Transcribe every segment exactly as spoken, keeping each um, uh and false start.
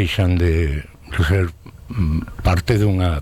deixan de, de ser mm, parte dunha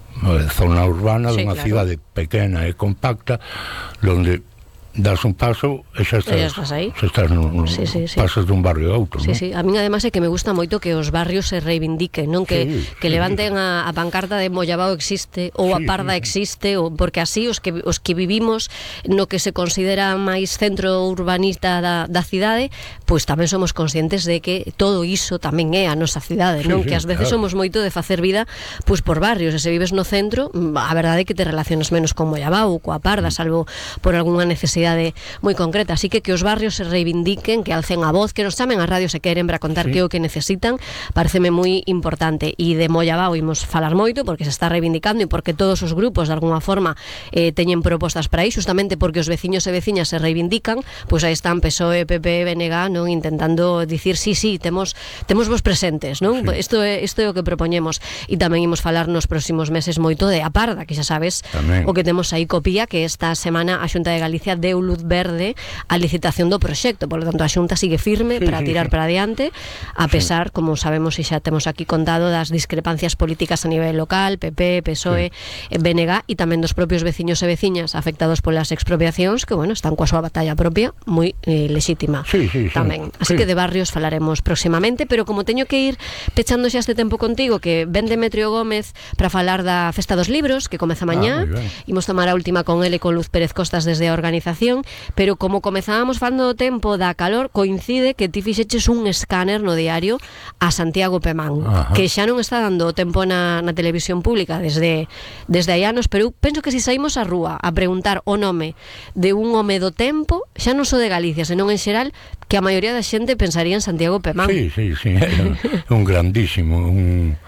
zona urbana, sí, dunha claro. cidade pequena e compacta, donde das un paso e xa estás, E estás aí. xa estás no, no, sí, sí, sí. pasas dun barrio a outro, Sí, non? sí. A min además é que me gusta moito que os barrios se reivindiquen, non que, Sí, que sí. levanten a, a pancarta de Mollabao existe ou a Sí, Parda sí, sí. existe, ou porque así os que os que vivimos no que se considera máis centro urbanista da, da cidade, pois tamén somos conscientes de que todo iso tamén é a nosa cidade, Sí, non? sí, Que ás veces claro. somos moito de facer vida pois por barrios, e se vives no centro, a verdade é que te relacionas menos con Mollabao ou coa Parda, salvo por algunha necesidade moi concreta, así que que os barrios se reivindiquen, que alcen a voz, que nos chamen a radio se queren para contar Sí. que é o que necesitan, pareceme moi importante. E de Mollabao imos falar moito porque se está reivindicando e porque todos os grupos de alguna forma eh, teñen propostas para iso, justamente porque os veciños e veciñas se reivindican, pois aí están P S O E, P P, B N G, non, intentando dicir sí, sí, temos temos vos presentes, non? Sí. Isto é isto é o que propoñemos. E tamén imos falar nos próximos meses moito de a Parda, que xa sabes Tamén. o que temos aí copía, que esta semana a Xunta de Galicia deu luz verde a licitación do proxecto, por lo tanto a Xunta sigue firme Sí, para sí, tirar sí. para adiante, a pesar, como sabemos e xa temos aquí contado, das discrepancias políticas a nivel local, P P, P S O E, sí. B N G e tamén dos propios veciños e veciñas afectados polas expropiacións, que bueno, están coa súa batalla propia moi eh, lexítima. Sí, sí, sí. Tamén. Así Sí. que de barrios falaremos próximamente, pero como teño que ir pechando xa este tempo contigo, que ven Demetrio Gómez para falar da Festa dos Libros, que comeza mañá, Ah, moi ben. imos tomar a última con ele, con Luz Pérez Costas desde a organización, pero como comezábamos falando do tempo da calor, coincide que ti fixeches un escáner no diario a Santiago Pemán, Ajá. que xa non está dando o tempo na, na televisión pública desde, desde hai anos, pero eu penso que se saímos á rúa a preguntar o nome de un home do tempo, xa non só de Galicia, senón en xeral, que a maioría da xente pensaría en Santiago Pemán. Sí, sí, sí, era un grandísimo, un,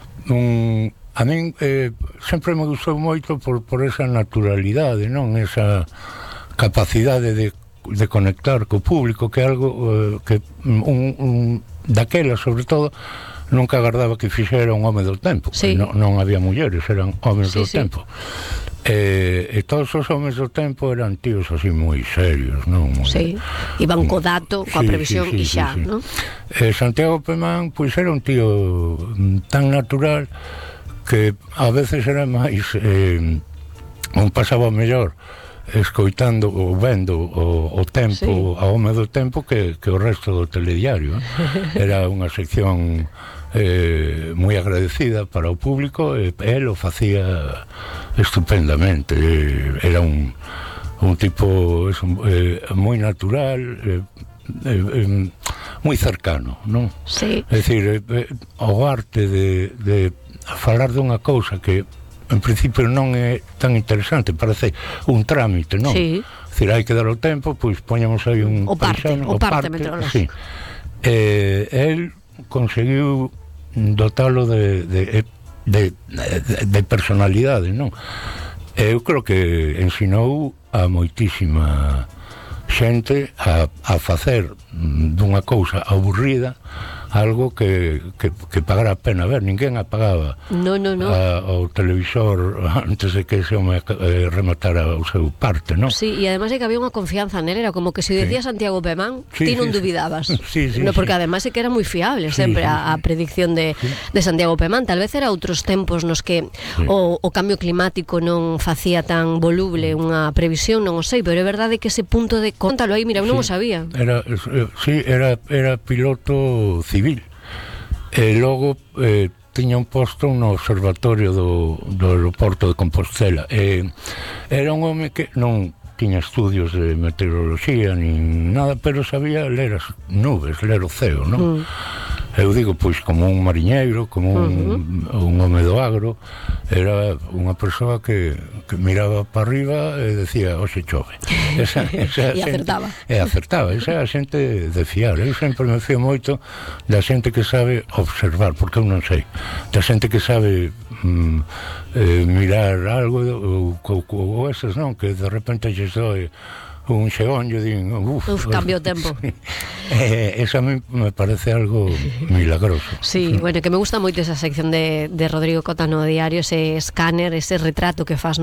un a min eh, sempre me gustou moito por, por esa naturalidade, non? Esa capacidade de, de conectar co público, que é algo eh, que un, un daquela, sobre todo, nunca agardaba que fixera un home do tempo. Sí. Non, non había mulleres, eran homes Sí, do sí. tempo. Eh, e todos os homes do tempo eran tíos así moi serios, non? Moi, Sí, iban co dato, coa Sí, previsión sí, e sí, xa, sí, sí. non? Eh, Santiago Pemán, pois era un tío mm, tan natural que a veces era máis eh, un pasaba mellor escoitando ou vendo o, o tempo, Sí. a home do tempo que, que o resto do telediario, eh? Era unha sección eh, moi agradecida para o público e el o facía estupendamente. Eh, era un, un tipo eso, eh, moi natural, eh, eh, eh, moi cercano, non? Sí. É dicir, eh, o arte de, de falar dunha cousa que en principio non é tan interesante, parece un trámite, non? Sí. É dicir, hai que dar o tempo, pois poñamos aí un O parte, paisano, o parte meteorológico. sí. Eh, el conseguiu dotalo de, de, de, de, de personalidade, non? Eu creo que ensinou a moitísima xente a, a facer dunha cousa aburrida algo que, que, que pagara a pena ver. Ninguén apagaba No, no, no. a, o televisor antes de que ese home eh, rematara o seu parte, non? Sí, e además é que había unha confianza nel, era como que se decía Santiago Pemán, Sí, ti non sí, sí. dubidabas. Sí, sí, no, porque sí. además é que era moi fiable Sí, sempre sí, a, a sí. predicción de, de Santiago Pemán. Tal vez era outros tempos nos que Sí. o, o cambio climático non facía tan voluble unha previsión, non o sei, pero é verdade que ese punto de contalo aí, mira, eu non o Sí. sabía. Era, eh, sí, era, era piloto civil. E logo eh, tiña un posto no observatorio do, do aeroporto de Compostela. E era un home que non tiña estudios de meteoroloxía nin nada, pero sabía ler as nubes, ler o ceo, non? Mm. Eu digo, pois, como un mariñeiro, como un, uh-huh. un home do agro, era unha persoa que, que miraba para arriba e decía, oxe, chove. Esa, esa E xente, acertaba. E acertaba, esa é a xente de fiar. Eu sempre me fío moito da xente que sabe observar, porque eu non sei. Da xente que sabe mm, eh, mirar algo, ou, ou, ou esas non, que de repente xe soe un xeón, yo din, uf, Uf, cambio o tempo. eh, esa me, me parece algo milagroso. Sí, bueno, que me gusta moito esa sección de, de Rodrigo Cota no diario, ese escáner, ese retrato que faz